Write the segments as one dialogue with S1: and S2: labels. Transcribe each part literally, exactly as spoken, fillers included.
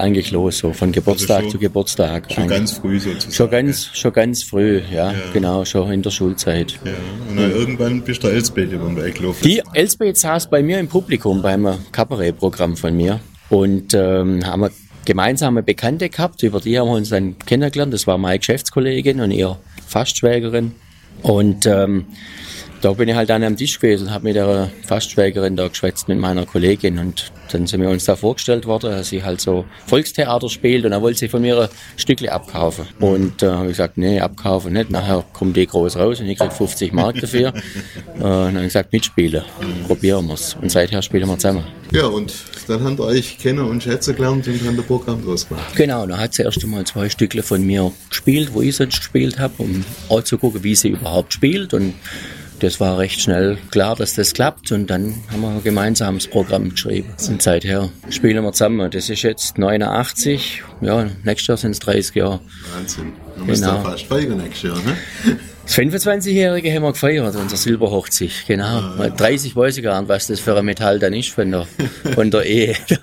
S1: eigentlich los, so von Geburtstag also schon, zu Geburtstag.
S2: Schon eigentlich. Ganz früh sozusagen.
S1: Schon ganz, schon ganz früh, ja, ja, genau, schon in der Schulzeit.
S2: Ja. Und dann ja. irgendwann bist du der Elsbeth über den Weg gelaufen.
S1: Die Elsbeth saß bei mir im Publikum beim Kabarettprogramm von mir und ähm, haben wir gemeinsame Bekannte gehabt, über die haben wir uns dann kennengelernt. Das war meine Geschäftskollegin und ihre Fastschwägerin. Und ähm, da bin ich halt dann am Tisch gewesen und habe mit der Fastschwägerin da geschwätzt mit meiner Kollegin. Und dann sind wir uns da vorgestellt worden, dass sie halt so Volkstheater spielt und dann wollte sie von mir ein Stückchen abkaufen. Und da äh, habe ich gesagt, nee, abkaufen nicht. Nachher kommt die groß raus und ich krieg fünfzig Mark dafür. äh, und dann habe ich gesagt, mitspielen, probieren wir's. Und seither spielen wir zusammen.
S2: Ja, und dann habt ihr euch kennen und schätzen gelernt und haben ein Programm draus gemacht.
S1: Genau, dann hat sie erst einmal zwei Stückle von mir gespielt, wo ich sonst gespielt habe, um auch zu gucken, wie sie überhaupt spielt. Und das war recht schnell klar, dass das klappt. Und dann haben wir ein gemeinsames Programm geschrieben. Und seither spielen wir zusammen. Das ist jetzt neunundachtzig. Ja, nächstes Jahr sind es dreißig Jahre.
S2: Wahnsinn. Du musst genau. ja fast feiern nächstes Jahr, ne?
S1: Das fünfundzwanzigjährige haben wir gefeiert, unsere Silberhochzeit, genau. Ja. dreißig weiß ich gar nicht, was das für ein Metall dann ist von der, von der Ehe.
S2: Ja.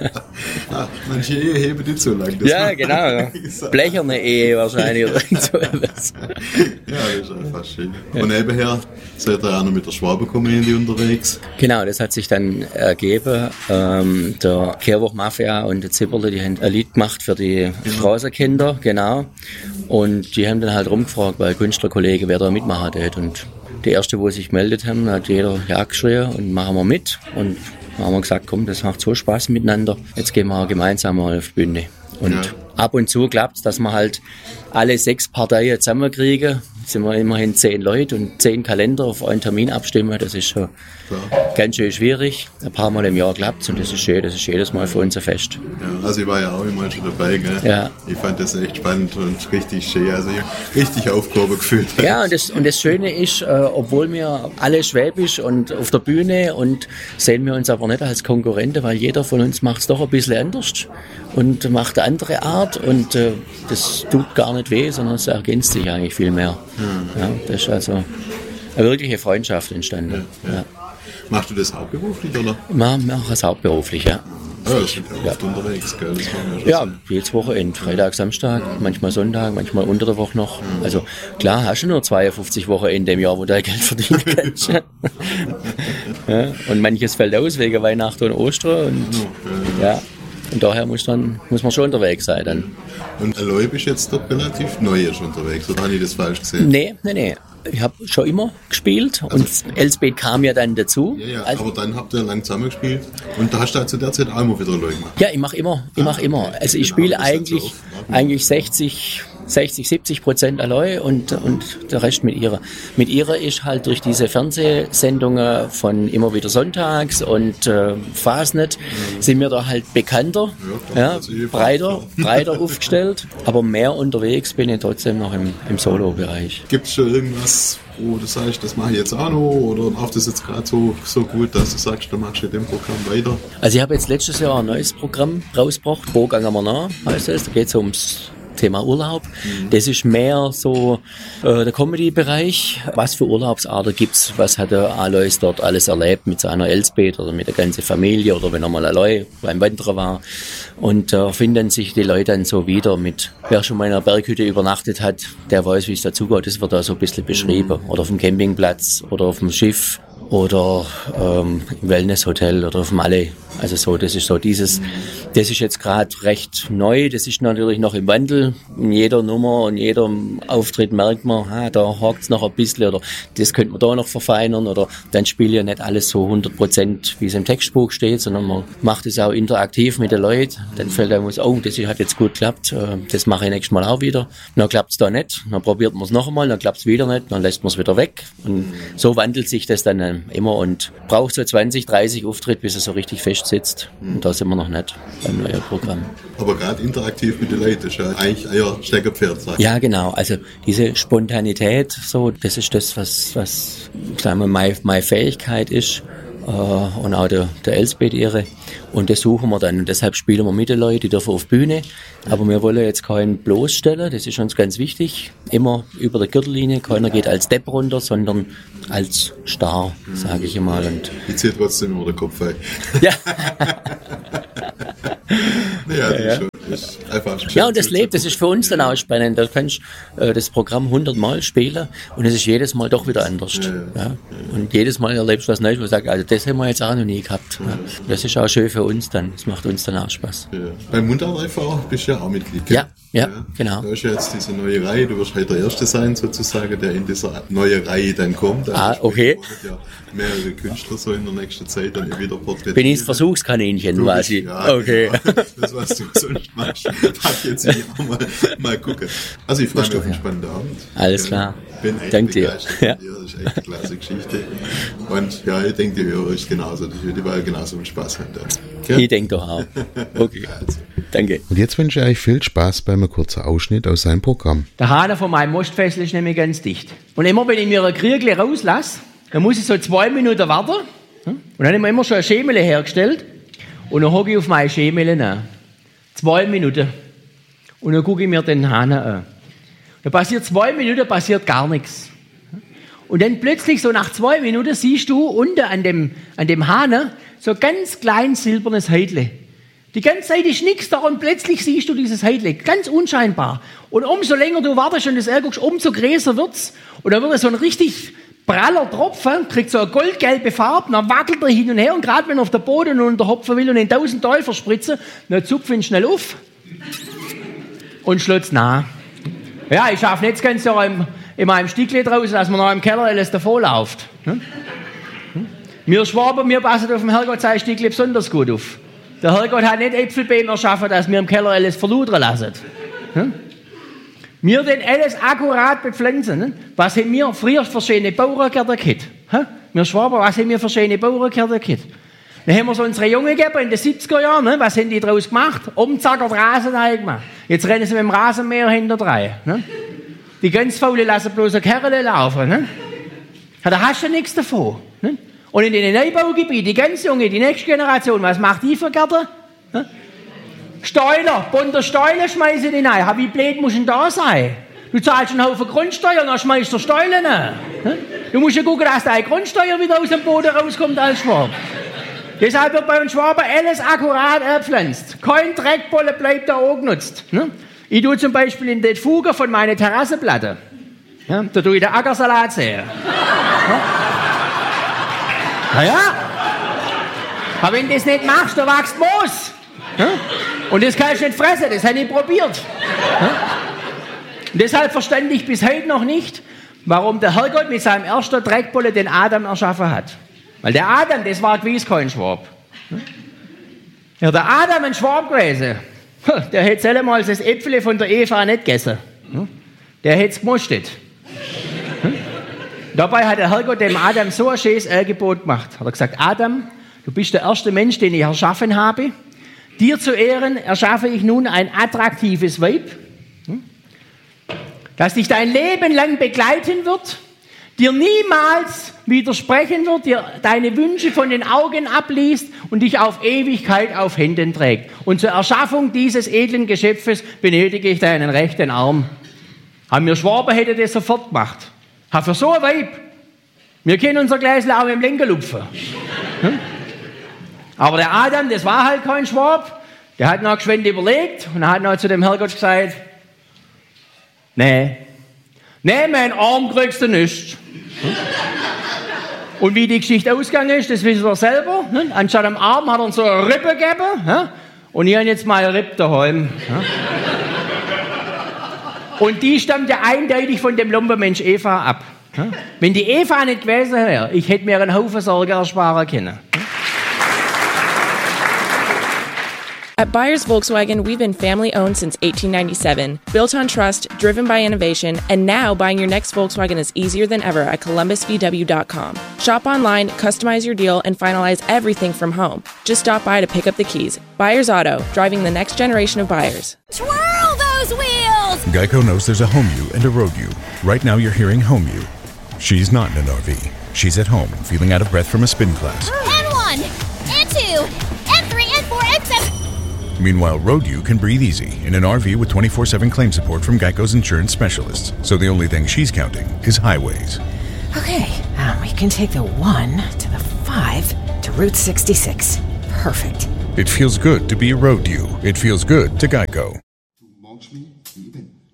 S2: Ah, manche Ehe heben nicht so lang. Das
S1: ja, genau. Blecherne Ehe wahrscheinlich oder so etwas.
S2: Ja, das ist einfach schön. Und nebenher seid ihr auch noch mit der Schwabenkomödie unterwegs.
S1: Genau, das hat sich dann ergeben. Ähm, der Kehrwoch Mafia und der Zipperle, die haben ein Lied gemacht für die genau. Straßenkinder, genau. Und die haben dann halt rumgefragt, weil Künstlerkollege, wer da mitmachen hat. Und die erste, wo sich gemeldet haben, hat jeder ja geschrien und machen wir mit. Und dann haben wir gesagt, komm, das macht so Spaß miteinander. Jetzt gehen wir gemeinsam mal auf die Bühne. Und ja. ab und zu klappt es, dass wir halt alle sechs Parteien zusammenkriegen. Sind wir immerhin zehn Leute und zehn Kalender auf einen Termin abstimmen. Das ist schon ja. ganz schön schwierig. Ein paar Mal im Jahr klappt es und das ist schön. Das ist jedes Mal für uns ein Fest.
S2: Ja, also ich war ja auch immer schon dabei. Gell?
S1: Ja.
S2: Ich fand das echt spannend und richtig schön. Also ich richtig Aufgabe gefühlt.
S1: Ja, und das, und das Schöne ist, äh, obwohl wir alle schwäbisch und auf der Bühne und sehen wir uns aber nicht als Konkurrente, weil jeder von uns macht es doch ein bisschen anders und macht eine andere Art und äh, das tut gar nicht weh, sondern es ergänzt sich eigentlich viel mehr. Ja, das ist also eine wirkliche Freundschaft entstanden. Ja, ja.
S2: Ja. Machst du das hauptberuflich, oder?
S1: Ich mache es hauptberuflich, ja.
S2: Ja, das sind ja oft ja. unterwegs, gell? Das
S1: ja, ja jedes Wochenende, Freitag, Samstag, manchmal Sonntag, manchmal unter der Woche noch. Mhm. Also klar, hast du nur zweiundfünfzig Wochenende im Jahr, wo du Geld verdienen kannst. Ja, und manches fällt aus wegen Weihnachten und Ostern. Und, ja. ja. Und daher muss, dann, muss man schon unterwegs sein. Dann.
S2: Und Aloy bist jetzt doch relativ neu schon unterwegs, oder habe ich das falsch gesehen?
S1: Nee, nee, nee. Ich habe schon immer gespielt also, und Elsbeth kam ja dann dazu.
S2: Ja, ja, also, aber dann habt ihr lang zusammen gespielt und da hast du halt zu der Zeit auch immer wieder Leute gemacht.
S1: Ja, ich mache immer, ich mache ah, immer. Okay. Also ich genau, spiele eigentlich, so eigentlich sechzig, siebzig Prozent Aloy und, und der Rest mit ihrer. Mit ihrer ist halt durch diese Fernsehsendungen von immer wieder sonntags und äh, Fasnet mhm. sind wir da halt bekannter, ja, ja, breiter, breiter aufgestellt, aber mehr unterwegs bin ich trotzdem noch im, im Solo-Bereich.
S2: Gibt es schon irgendwas, wo du sagst, das mache ich jetzt auch noch oder läuft das jetzt gerade so, so gut, dass du sagst, da machst du in dem Programm weiter?
S1: Also ich habe jetzt letztes Jahr ein neues Programm rausgebracht, Vorgang am Nah heißt es, da geht es ums Thema Urlaub. Mhm. Das ist mehr so äh, der Comedy-Bereich. Was für Urlaubsarten gibt's? Was hat der Alois dort alles erlebt mit seiner Elsbeth oder mit der ganzen Familie oder wenn er mal allein beim Wandern war? Und da äh, finden sich die Leute dann so wieder mit, wer schon mal in einer Berghütte übernachtet hat, der weiß, wie es dazugeht. Das wird da so ein bisschen beschrieben. Mhm. Oder auf dem Campingplatz oder auf dem Schiff oder ähm, im Wellnesshotel oder auf dem Malle. Also so, das ist so dieses, das ist jetzt gerade recht neu, das ist natürlich noch im Wandel. In jeder Nummer und jedem Auftritt merkt man, ha, da hakt's noch ein bisschen oder das könnte man da noch verfeinern oder dann spiele ja nicht alles so hundert Prozent, wie es im Textbuch steht, sondern man macht es auch interaktiv mit den Leuten. Dann fällt einem aus, oh, das hat jetzt gut geklappt, das mache ich nächstes Mal auch wieder. Dann klappt's da nicht, dann probiert man es noch einmal, dann klappt's wieder nicht, dann lässt man es wieder weg. Und so wandelt sich das dann immer und braucht so zwanzig, dreißig Auftritte, bis es so richtig fest sitzt. Und da sind wir noch nicht beim neuen Programm.
S2: Aber gerade interaktiv mit den Leuten ist ja eigentlich euer Steckerpferd, sagt.
S1: Ja, genau. Also diese Spontanität, so, das ist das, was, was sagen wir, meine, meine Fähigkeit ist. Äh, und auch der, der Elsbeth ihre. Und das suchen wir dann. Und deshalb spielen wir mit den Leuten, die dürfen auf die Bühne. Aber wir wollen jetzt keinen bloßstellen, das ist uns ganz wichtig. Immer über der Gürtellinie, keiner geht als Depp runter, sondern als Star, sage ich mal. Und
S2: ich ziehe trotzdem immer den Kopf ein.
S1: Ja.
S2: Ja, das ist schon ist einfach schön.
S1: Ja, und das lebt, das ist für uns dann auch spannend. Da kannst du äh, das Programm hundertmal spielen und es ist jedes Mal doch wieder anders. Ja, ja. Ja. Und jedes Mal erlebst du was Neues, wo du sagst, also das haben wir jetzt auch noch nie gehabt. Ja. Das ist auch schön für uns dann. Das macht uns dann auch Spaß.
S2: Ja. Beim Mundart e V bist du ja auch Mitglied, gell?
S1: Ja, ja, ja, genau.
S2: Da ist ja jetzt diese neue Reihe, du wirst halt der Erste sein, sozusagen, der in dieser neue Reihe dann kommt. Also
S1: ah, okay.
S2: Ja mehrere Künstler so in der nächsten Zeit dann wieder porträtieren.
S1: Bin ich das Versuchskaninchen
S2: du
S1: quasi.
S2: Bist, ja,
S1: okay.
S2: Genau. Das, was du sonst machst, darf jetzt ich auch mal, mal gucken. Also ich freue mich auf einen spannenden Abend.
S1: Alles klar.
S2: Bin echt
S1: Dank
S2: begeistert
S1: dir. Ja.
S2: von dir. Das ist echt eine klasse Geschichte. Und ja, ich denke, die Hörer ist genauso. Die wird überall genauso einen Spaß haben dann.
S1: Okay? Ich denke doch auch. Okay. Also. Danke.
S3: Und jetzt wünsche ich euch viel Spaß beim kurzen Ausschnitt aus seinem Programm.
S4: Der Hahn von meinem Mostfessel ist nämlich ganz dicht. Und immer wenn ich mir ein Kriegle rauslasse, dann muss ich so zwei Minuten warten. Und dann haben wir immer schon ein Schemele hergestellt. Und dann hocke ich auf meine Schemele an. Zwei Minuten. Und dann gucke ich mir den Hahn an. Dann passiert zwei Minuten, passiert gar nichts. Und dann plötzlich, so nach zwei Minuten, siehst du unten an dem, an dem Hahn so ganz klein silbernes Heidle. Die ganze Zeit ist nichts da und plötzlich siehst du dieses Heidle. Ganz unscheinbar. Und umso länger du wartest und das anguckst, umso größer wird's. Und dann wird es so ein richtig praller Tropfen, kriegt so eine goldgelbe Farbe, dann wackelt er hin und her und gerade wenn er auf den Boden unterhopfen will und in tausend Teufel spritzen, dann zupft ihn schnell auf und schlägt nach. Ja, ich schaffe nicht das ganze Jahr in, in meinem Stickle draußen, dass man noch im Keller alles davon läuft. Hm? Hm? Wir Schwaben, wir passen auf dem Herrgott sein Stickle besonders gut auf. Der Herrgott hat nicht Äpfelbeeren erschaffen, dass wir im Keller alles verludern lassen. Hm? Wir den alles akkurat bepflanzen. Ne? Was haben wir früher für schöne Bauernkärter gehabt? Wir Schwaben, was haben wir für schöne Bauernkärter gehabt? Dann haben wir so unsere Jungen gegeben in den siebziger Jahren. Ne? Was haben die daraus gemacht? Umzackert Rasen gemacht. Jetzt rennen sie mit dem Rasenmäher hinterher. Ne? Die ganz Faulen lassen bloß eine Kerle laufen. Ne? Ja, da hast du nichts davon. Ne? Und in den Neubaugebieten, die ganz Junge, die nächste Generation, was macht die für Gärten? Ne? Steuler, bunter Steuler schmeißen die rein. Wie blöd muss denn da sein? Du zahlst einen Haufen Grundsteuer und dann schmeißt du Steuern rein. Du musst ja gucken, dass deine Grundsteuer wieder aus dem Boden rauskommt als Schwab. Deshalb wird bei den Schwaben alles akkurat gepflanzt. Kein Dreckbolle bleibt da auch genutzt. Ich tue zum Beispiel in den Fugen von meiner Terrassenplatte, ja, da tue ich den Ackersalat sehen. Na ja. Aber wenn du das nicht machst, dann wächst Moos. Ja? Und das kannst du nicht fressen, das habe ich probiert. Ja? Und deshalb verstand ich bis heute noch nicht, warum der Herrgott mit seinem ersten Dreckbolle den Adam erschaffen hat. Weil der Adam, das war gewiss kein Schwab. Ja, der Adam ein Schwab gewesen, der hätte selber das Äpfel von der Eva nicht gegessen. Der hätte es gemustet. Dabei hat der Herrgott dem Adam so ein schönes Angebot gemacht. Hat er gesagt, Adam, du bist der erste Mensch, den ich erschaffen habe. Dir zu Ehren erschaffe ich nun ein attraktives Weib, das dich dein Leben lang begleiten wird, dir niemals widersprechen wird, dir deine Wünsche von den Augen abliest und dich auf Ewigkeit auf Händen trägt. Und zur Erschaffung dieses edlen Geschöpfes benötige ich deinen rechten Arm. Haben wir Schwaben, hätte das sofort gemacht. Ha, für so ein Weib, wir können unser Gläschen auch im Lenker lupfen. Hm? Aber der Adam, das war halt kein Schwab, der hat noch geschwind überlegt und hat noch zu dem Herrgott gesagt, nee, nee, mein Arm kriegst du nicht. Hm? Und wie die Geschichte ausgegangen ist, das wissen wir selber. Hm? Anstatt am Arm hat er so eine Rippe gegeben. Hm? Und ich habe jetzt mal eine Rippe daheim. Hm? Und die stammt ja eindeutig von dem Lumpenmensch Eva ab. Hm? Wenn die Eva nicht gewesen wäre, ich hätte mir einen Haufen Sorge ersparen können.
S5: At Byers Volkswagen, we've been family-owned since eighteen ninety-seven, built on trust, driven by innovation, and now buying your next Volkswagen is easier than ever at columbus v w dot com. Shop online, customize your deal, and finalize everything from home. Just stop by to pick up the keys. Byers Auto, driving the next generation of buyers.
S6: Twirl those wheels!
S7: Geico knows there's a home you and a road you. Right now you're hearing home you. She's not in an R V. She's at home, feeling out of breath from a spin class.
S6: And one, and two, and three, and four, and seven...
S7: Meanwhile, Road U can breathe easy in an R V with twenty-four seven claim support from Geico's insurance specialists. So the only thing she's counting is highways.
S8: Okay, um, we can take the one to the five to Route sixty-six. Perfect.
S7: It feels good to be a road you. It feels good to Geico.